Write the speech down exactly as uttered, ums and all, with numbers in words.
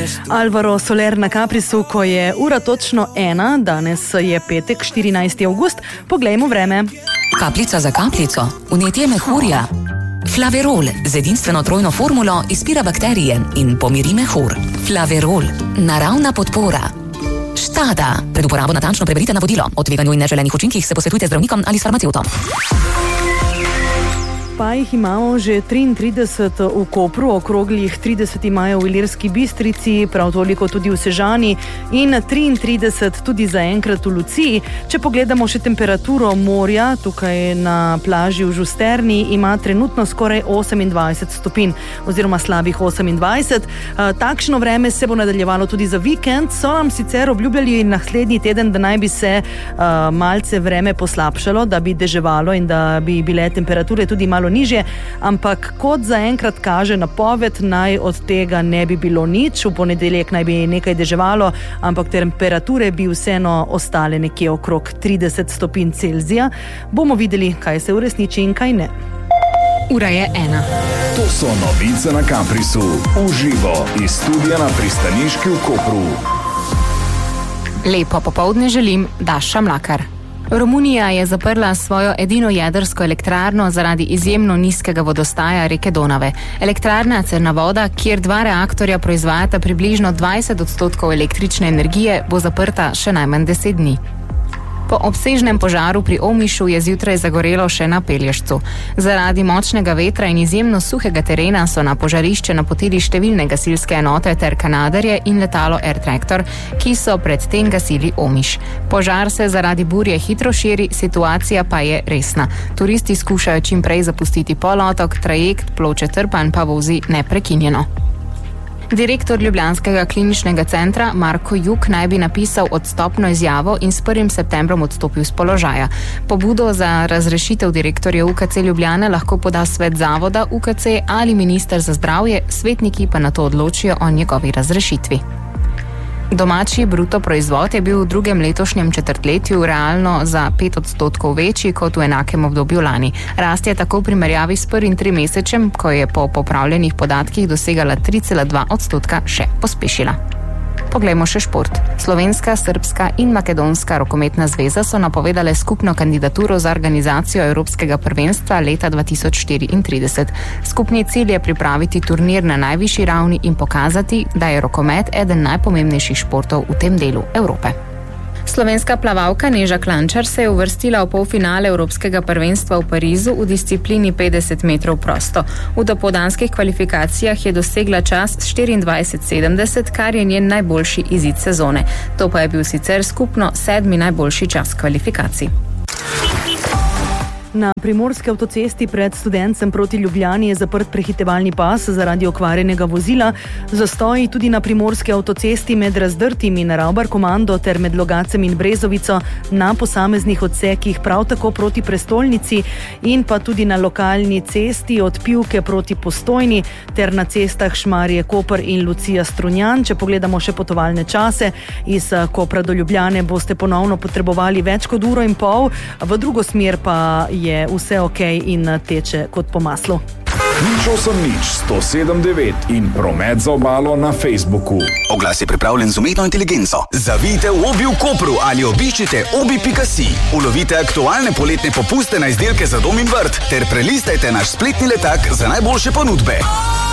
Alvaro Soler na Caprisu, ko je ura točno ena, danes je petek, štirinajsti avgust. Poglejmo vreme. Kapljica za kapljico, vnetje mehurja. Flaverol z edinstveno trojno formulo izpira bakterije in pomiri mehur. Flaverol, naravna podpora. Štada, pred uporabo natančno preberite navodilo. O tveganju in neželenih učinkih se posvetujte z zdravnikom ali s farmacevtom. Pa jih imamo že triintrideset v Kopru, okroglih trideset imajo v Ilirski Bistrici, prav toliko tudi v Sežani in triintrideset tudi zaenkrat v Luciji. Če pogledamo še temperaturo morja, tukaj na plaži v Žusterni ima trenutno skoraj osemindvajset stopinj oziroma slabih osemindvajset. Takšno vreme se bo nadaljevalo tudi za vikend. So nam sicer obljubljali naslednji teden, da naj bi se malce vreme poslabšalo, da bi deževalo in da bi bile temperature tudi malo nižje, ampak kot zaenkrat kaže napoved, naj od tega ne bi bilo nič. V ponedeljek naj bi nekaj deževalo, ampak temperature bi vseeno ostale nekje okrog trideset stopinj Celzija. Bomo videli, kaj se uresniči in kaj ne. Ura je ena. To so novice na Caprisu. Uživo iz studia na pristaniški v Kopru. Lepo popoldne želim, Daša Mlakar. Romunija je zaprla svojo edino jedrsko elektrarno zaradi izjemno nizkega vodostaja reke Donave. Elektrarna Crna voda, kjer dva reaktorja proizvajata približno dvajset odstotkov električne energije, bo zaprta še najmanj deset dni. Po obsežnem požaru pri Omišu je zjutraj zagorelo še na Pelješcu. Zaradi močnega vetra in izjemno suhega terena so na požarišče napotili številne gasilske enote ter kanaderje in letalo Air Tractor, ki so predtem gasili Omiš. Požar se zaradi burje hitro širi, situacija pa je resna. Turisti skušajo čim prej zapustiti polotok, trajekt Ploče-Trpanj pa vozi neprekinjeno. Direktor ljubljanskega kliničnega centra Marko Juk naj bi napisal odstopno izjavo in s prvim septembrom odstopil z položaja. Pobudo za razrešitev direktorja U K C Ljubljane lahko poda svet zavoda U K C ali minister za zdravje, svetniki pa nato odločijo o njegovi razrešitvi. Domači bruto proizvod je bil v drugem letošnjem četrtletju realno za pet odstotkov večji kot v enakem obdobju lani. Rast je tako v primerjavi s prvim trimesečjem, ko je po popravljenih podatkih dosegala tri cela dva odstotka, še pospešila. Poglejmo še šport. Slovenska, srbska in makedonska rokometna zveza so napovedale skupno kandidaturo za organizacijo Evropskega prvenstva leta dva tisoč štiriintrideset. Skupni cilj je pripraviti turnir na najvišji ravni in pokazati, da je rokomet eden najpomembnejših športov v tem delu Evrope. Slovenska plavalka Neža Klančar se je uvrstila v polfinale Evropskega prvenstva v Parizu v disciplini petdeset metrov prosto. V dopoldanskih kvalifikacijah je dosegla čas štiriindvajset sedemdeset, kar je njen najboljši izid sezone. To pa je bil sicer skupno sedmi najboljši čas kvalifikacij. Na primorski avtocesti pred Studencem proti Ljubljani je zaprt prehitevalni pas zaradi okvarjenega vozila. Zastoji tudi na primorski avtocesti med Razdrtim in Ravbar komando ter med Logacem in Brezovico na posameznih odsekih, prav tako proti prestolnici in pa tudi na lokalni cesti od Pivke proti Postojni ter na cestah Šmarje Koper in Lucija Strunjan. Če pogledamo še potovalne čase, iz Kopra do Ljubljane boste ponovno potrebovali več kot uro in pol, v drugo smer pa je vse okej in teče kot po maslu. Nič osem nič sto sedem devet in promet za obalo na Facebooku. Oglas je pripravljen z umetno inteligenco. Zavijte v Obi v Kopru ali obiščite obi pika si. Ulovite aktualne poletne popuste na izdelke za dom in vrt ter prelistajte naš spletni letak za najboljše ponudbe.